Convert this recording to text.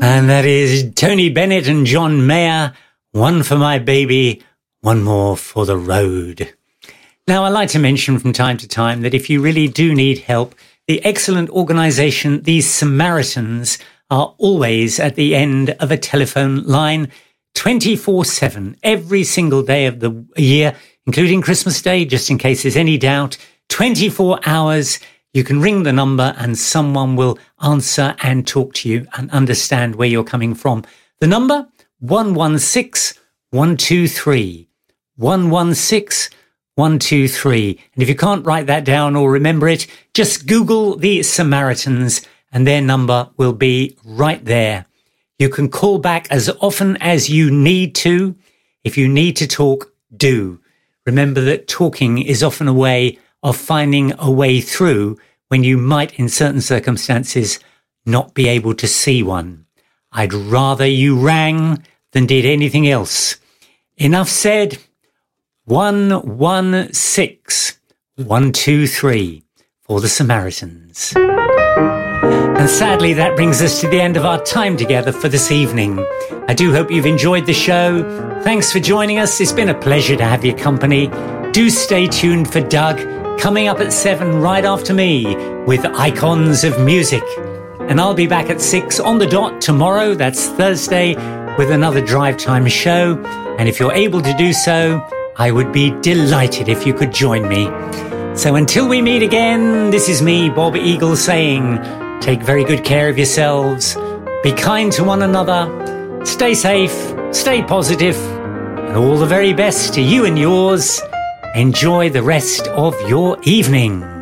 And that is Tony Bennett and John Mayer. One for my baby, one more for the road. Now, I like to mention from time to time that if you really do need help, the excellent organisation, these Samaritans, are always at the end of a telephone line 24/7, every single day of the year, including Christmas Day, just in case there's any doubt. 24 hours, you can ring the number and someone will answer and talk to you and understand where you're coming from. The number, 116 123. 116 123. And if you can't write that down or remember it, just Google the Samaritans and their number will be right there. You can call back as often as you need to. If you need to talk, do. Remember that talking is often a way of finding a way through when you might, in certain circumstances, not be able to see one. I'd rather you rang than did anything else. Enough said. 116 123 for the Samaritans. And sadly, that brings us to the end of our time together for this evening. I do hope you've enjoyed the show. Thanks for joining us. It's been a pleasure to have your company. Do stay tuned for Doug, coming up at 7 right after me with Icons of Music. And I'll be back at 6 on the dot tomorrow, that's Thursday, with another Drive Time show. And if you're able to do so, I would be delighted if you could join me. So until we meet again, this is me, Bob Eagle, saying, take very good care of yourselves, be kind to one another, stay safe, stay positive, and all the very best to you and yours. Enjoy the rest of your evening.